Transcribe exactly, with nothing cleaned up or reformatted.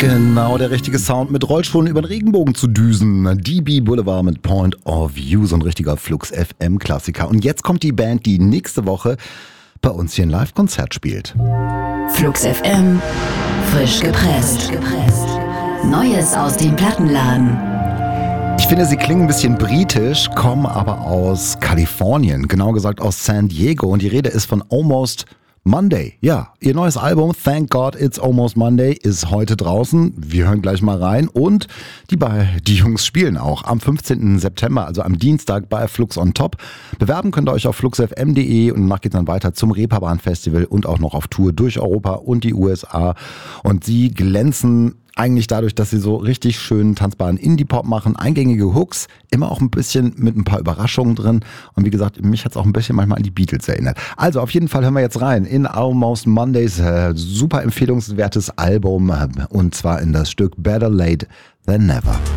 Genau der richtige Sound, mit Rollschuhen über den Regenbogen zu düsen. D B Boulevard mit Point of View, so ein richtiger Flux F M-Klassiker. Und jetzt kommt die Band, die nächste Woche bei uns hier ein Live-Konzert spielt. Flux F M, frisch gepresst. Neues aus dem Plattenladen. Ich finde, sie klingen ein bisschen britisch, kommen aber aus Kalifornien, genau gesagt aus San Diego. Und die Rede ist von Almost Monday. Ja, ihr neues Album Thank God It's Almost Monday ist heute draußen. Wir hören gleich mal rein. Und die, bei, die Jungs spielen auch am fünfzehnten September, also am Dienstag bei Flux on Top. Bewerben könnt ihr euch auf flux f m punkt de und danach geht dann weiter zum Reeperbahn Festival und auch noch auf Tour durch Europa und die U S A. Und sie glänzen eigentlich dadurch, dass sie so richtig schön tanzbaren Indie-Pop machen, eingängige Hooks, immer auch ein bisschen mit ein paar Überraschungen drin. Und wie gesagt, mich hat es auch ein bisschen manchmal an die Beatles erinnert. Also auf jeden Fall hören wir jetzt rein in Almost Mondays, äh, super empfehlungswertes Album, äh, und zwar in das Stück Better Late Than Never.